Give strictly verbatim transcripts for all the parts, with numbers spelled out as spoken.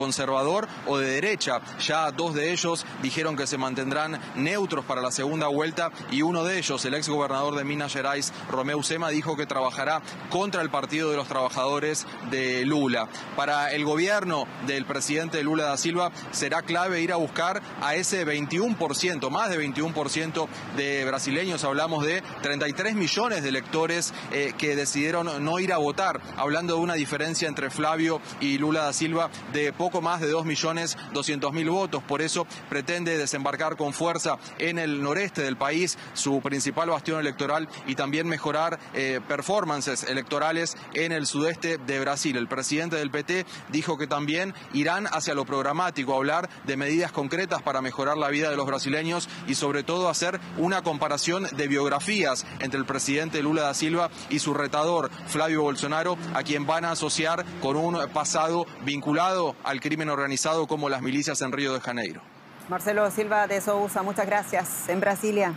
conservador o de derecha. Ya dos de ellos dijeron que se mantendrán neutros para la segunda vuelta y uno de ellos, el exgobernador de Minas Gerais, Romeu Zema, dijo que trabajará contra el Partido de los Trabajadores de Lula. Para el gobierno del presidente Lula da Silva será clave ir a buscar a ese veintiuno por ciento, más de veintiuno por ciento de brasileños. Hablamos de treinta y tres millones de electores eh, que decidieron no ir a votar, hablando de una diferencia entre Flavio y Lula da Silva de poco poco más de dos millones doscientos mil votos. Por eso pretende desembarcar con fuerza en el noreste del país, su principal bastión electoral, y también mejorar eh, performances electorales en el sudeste de Brasil. El presidente del P T dijo que también irán hacia lo programático, a hablar de medidas concretas para mejorar la vida de los brasileños y sobre todo hacer una comparación de biografías entre el presidente Lula da Silva y su retador Flavio Bolsonaro, a quien van a asociar con un pasado vinculado al crimen organizado como las milicias en Río de Janeiro. Marcelo Silva de Sousa, muchas gracias. En Brasilia.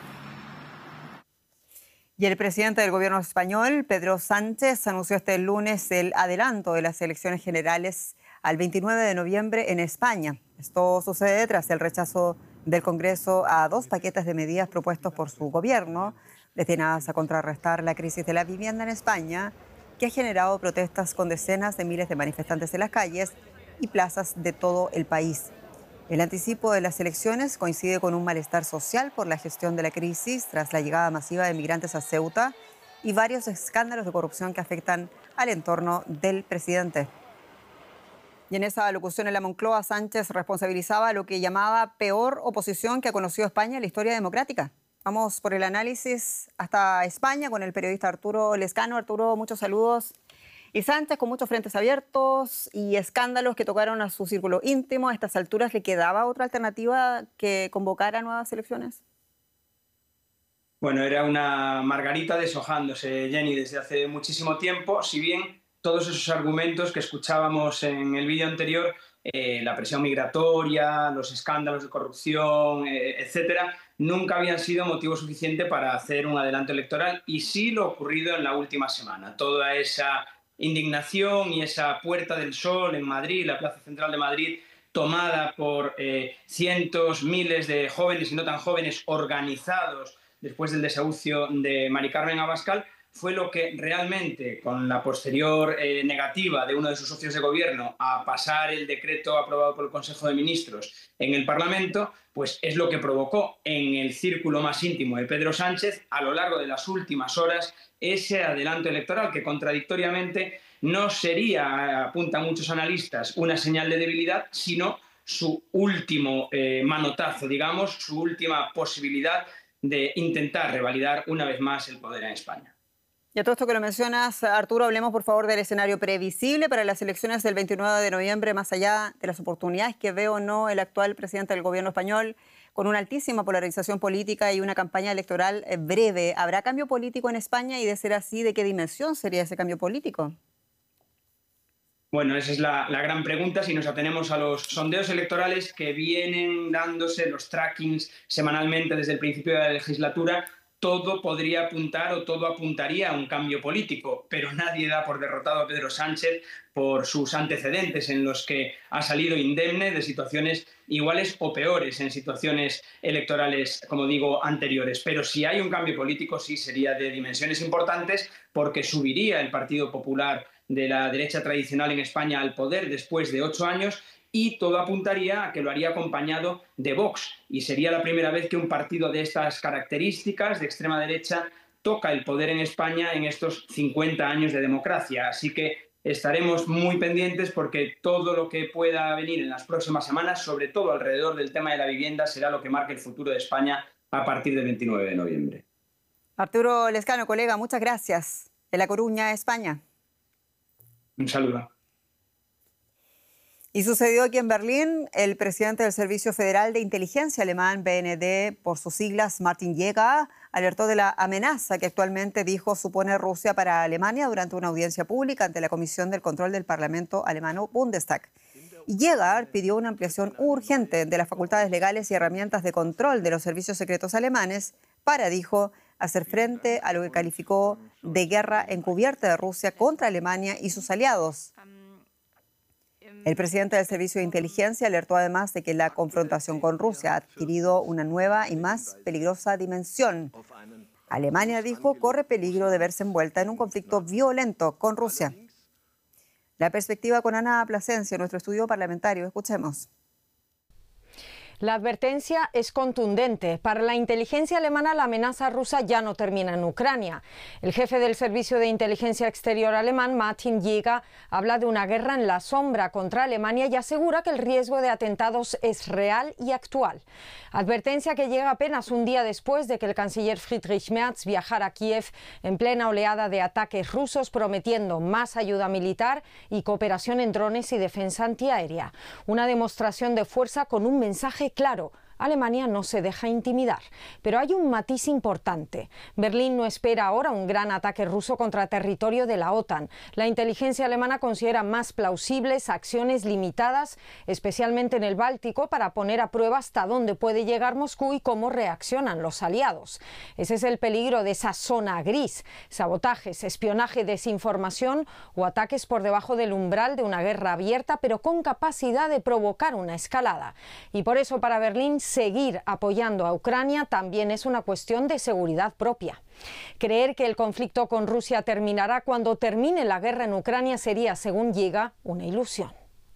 Y el presidente del gobierno español, Pedro Sánchez, anunció este lunes el adelanto de las elecciones generales al veintinueve de noviembre en España. Esto sucede tras el rechazo del Congreso a dos paquetes de medidas propuestos por su gobierno, destinadas a contrarrestar la crisis de la vivienda en España, que ha generado protestas con decenas de miles de manifestantes en las calles y plazas de todo el país. El anticipo de las elecciones coincide con un malestar social por la gestión de la crisis tras la llegada masiva de migrantes a Ceuta y varios escándalos de corrupción que afectan al entorno del presidente. Y en esa alocución en la Moncloa, Sánchez responsabilizaba lo que llamaba peor oposición que ha conocido España en la historia democrática. Vamos por el análisis hasta España con el periodista Arturo Lezcano. Arturo, muchos saludos. Y Sánchez, con muchos frentes abiertos y escándalos que tocaron a su círculo íntimo, a estas alturas, ¿le quedaba otra alternativa que convocar a nuevas elecciones? Bueno, era una margarita deshojándose, Jenny, desde hace muchísimo tiempo, si bien todos esos argumentos que escuchábamos en el vídeo anterior, eh, la presión migratoria, los escándalos de corrupción, eh, etcétera, nunca habían sido motivo suficiente para hacer un adelanto electoral, y sí lo ocurrido en la última semana. Toda esa indignación y esa Puerta del Sol en Madrid, la Plaza Central de Madrid, tomada por eh, cientos, miles de jóvenes y no tan jóvenes organizados después del desahucio de Mari Carmen Abascal, fue lo que realmente, con la posterior eh, negativa de uno de sus socios de gobierno a pasar el decreto aprobado por el Consejo de Ministros en el Parlamento, pues es lo que provocó en el círculo más íntimo de Pedro Sánchez, a lo largo de las últimas horas, ese adelanto electoral que contradictoriamente no sería, apuntan muchos analistas, una señal de debilidad, sino su último eh, manotazo, digamos, su última posibilidad de intentar revalidar una vez más el poder en España. Y a todo esto que lo mencionas, Arturo, hablemos por favor del escenario previsible para las elecciones del veintinueve de noviembre, más allá de las oportunidades que ve o no el actual presidente del gobierno español, con una altísima polarización política y una campaña electoral breve. ¿Habrá cambio político en España? Y de ser así, ¿de qué dimensión sería ese cambio político? Bueno, esa es la, la gran pregunta. Si nos atenemos a los sondeos electorales que vienen dándose, los trackings semanalmente desde el principio de la legislatura, todo podría apuntar o todo apuntaría a un cambio político, pero nadie da por derrotado a Pedro Sánchez por sus antecedentes en los que ha salido indemne de situaciones iguales o peores en situaciones electorales, como digo, anteriores. Pero si hay un cambio político, sí sería de dimensiones importantes, porque subiría el Partido Popular de la derecha tradicional en España al poder después de ocho años, y todo apuntaría a que lo haría acompañado de Vox. Y sería la primera vez que un partido de estas características, de extrema derecha, toca el poder en España en estos cincuenta años de democracia. Así que estaremos muy pendientes, porque todo lo que pueda venir en las próximas semanas, sobre todo alrededor del tema de la vivienda, será lo que marque el futuro de España a partir del veintinueve de noviembre. Arturo Lezcano, colega, muchas gracias. De La Coruña, España. Un saludo. Y sucedió aquí en Berlín. El presidente del Servicio Federal de Inteligencia alemán, B N D, por sus siglas, Martin Jäger, alertó de la amenaza que actualmente dijo supone Rusia para Alemania durante una audiencia pública ante la Comisión del Control del Parlamento alemano Bundestag. Y Jäger pidió una ampliación urgente de las facultades legales y herramientas de control de los servicios secretos alemanes para, dijo, hacer frente a lo que calificó de guerra encubierta de Rusia contra Alemania y sus aliados. El presidente del Servicio de Inteligencia alertó además de que la confrontación con Rusia ha adquirido una nueva y más peligrosa dimensión. Alemania, dijo, corre peligro de verse envuelta en un conflicto violento con Rusia. La perspectiva con Ana Plasencia, nuestro estudio parlamentario. Escuchemos. La advertencia es contundente. Para la inteligencia alemana, la amenaza rusa ya no termina en Ucrania. El jefe del Servicio de Inteligencia Exterior alemán, Martin Jäger, habla de una guerra en la sombra contra Alemania y asegura que el riesgo de atentados es real y actual. Advertencia que llega apenas un día después de que el canciller Friedrich Merz viajara a Kiev en plena oleada de ataques rusos, prometiendo más ayuda militar y cooperación en drones y defensa antiaérea. Una demostración de fuerza con un mensaje claro: Alemania no se deja intimidar. Pero hay un matiz importante. Berlín no espera ahora un gran ataque ruso contra territorio de la OTAN. La inteligencia alemana considera más plausibles acciones limitadas, especialmente en el Báltico, para poner a prueba hasta dónde puede llegar Moscú y cómo reaccionan los aliados. Ese es el peligro de esa zona gris: sabotajes, espionaje, desinformación o ataques por debajo del umbral de una guerra abierta, pero con capacidad de provocar una escalada. Y por eso, para Berlín, seguir apoyando a Ucrania también es una cuestión de seguridad propia. Creer que el conflicto con Rusia terminará cuando termine la guerra en Ucrania sería, según Jäger, una ilusión.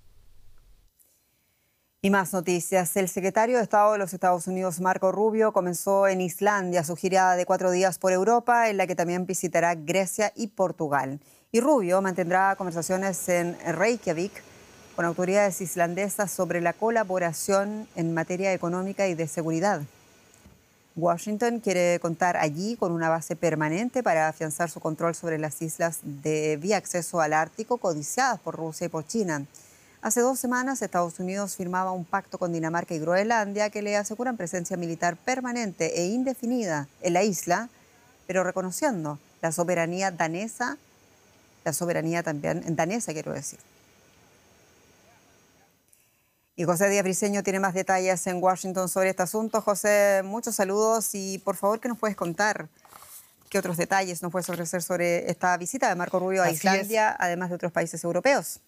Y más noticias. El secretario de Estado de los Estados Unidos, Marco Rubio, comenzó en Islandia su gira de cuatro días por Europa, en la que también visitará Grecia y Portugal. Y Rubio mantendrá conversaciones en Reykjavik con autoridades islandesas sobre la colaboración en materia económica y de seguridad. Washington quiere contar allí con una base permanente para afianzar su control sobre las islas de vía acceso al Ártico codiciadas por Rusia y por China. Hace dos semanas, Estados Unidos firmaba un pacto con Dinamarca y Groenlandia que le aseguran presencia militar permanente e indefinida en la isla, pero reconociendo la soberanía danesa, la soberanía también danesa, quiero decir. Y José Díaz Briceño tiene más detalles en Washington sobre este asunto. José, muchos saludos y por favor, ¿qué nos puedes contar? ¿Qué otros detalles nos puedes ofrecer sobre esta visita de Marco Rubio a Así Islandia, es. además de otros países europeos?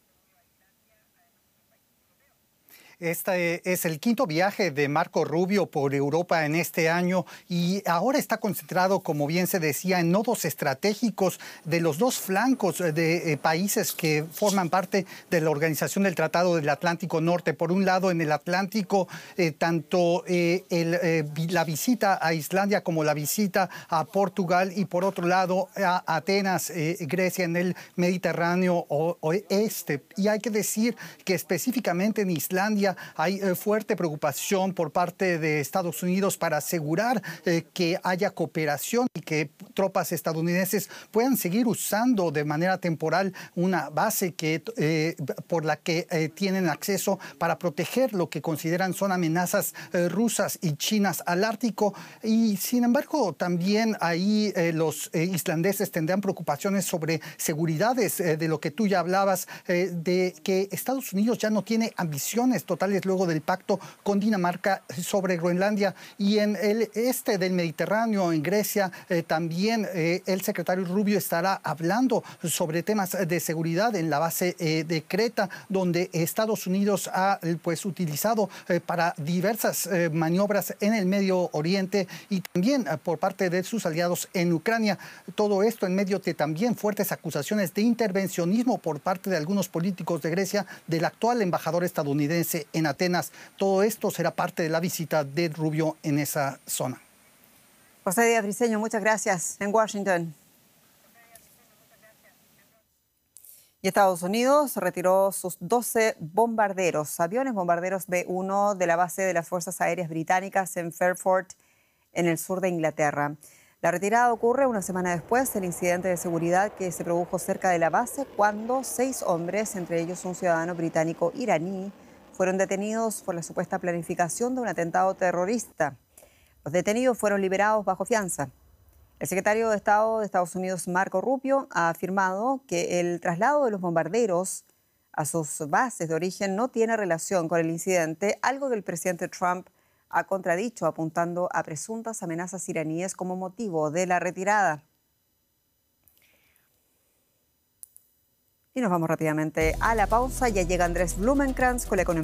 Este es el quinto viaje de Marco Rubio por Europa en este año y ahora está concentrado, como bien se decía, en nodos estratégicos de los dos flancos de eh, países que forman parte de la Organización del Tratado del Atlántico Norte. Por un lado, en el Atlántico, eh, tanto eh, el, eh, la visita a Islandia como la visita a Portugal, y por otro lado a Atenas, eh, Grecia, en el Mediterráneo oeste. Y hay que decir que específicamente en Islandia hay eh, fuerte preocupación por parte de Estados Unidos para asegurar eh, que haya cooperación y que tropas estadounidenses puedan seguir usando de manera temporal una base que, eh, por la que eh, tienen acceso para proteger lo que consideran son amenazas eh, rusas y chinas al Ártico. Y sin embargo, también ahí eh, los eh, islandeses tendrán preocupaciones sobre seguridades, eh, de lo que tú ya hablabas, eh, de que Estados Unidos ya no tiene ambiciones totales luego del pacto con Dinamarca sobre Groenlandia. Y en el este del Mediterráneo, en Grecia, eh, también eh, el secretario Rubio estará hablando sobre temas de seguridad en la base eh, de Creta, donde Estados Unidos ha pues utilizado eh, para diversas eh, maniobras en el Medio Oriente y también eh, por parte de sus aliados en Ucrania. Todo esto en medio de también fuertes acusaciones de intervencionismo por parte de algunos políticos de Grecia, del actual embajador estadounidense en Atenas. Todo esto será parte de la visita de Rubio en esa zona. José Díaz Briceño, muchas gracias en Washington. Y Estados Unidos retiró sus doce bombarderos, aviones bombarderos B uno de la base de las Fuerzas Aéreas Británicas en Fairford, en el sur de Inglaterra. La retirada ocurre una semana después del incidente de seguridad que se produjo cerca de la base cuando seis hombres, entre ellos un ciudadano británico iraní, fueron detenidos por la supuesta planificación de un atentado terrorista. Los detenidos fueron liberados bajo fianza. El secretario de Estado de Estados Unidos, Marco Rubio, ha afirmado que el traslado de los bombarderos a sus bases de origen no tiene relación con el incidente, algo que el presidente Trump ha contradicho, apuntando a presuntas amenazas iraníes como motivo de la retirada. Y nos vamos rápidamente a la pausa. Ya llega Andrés Blumenkrantz con la economía.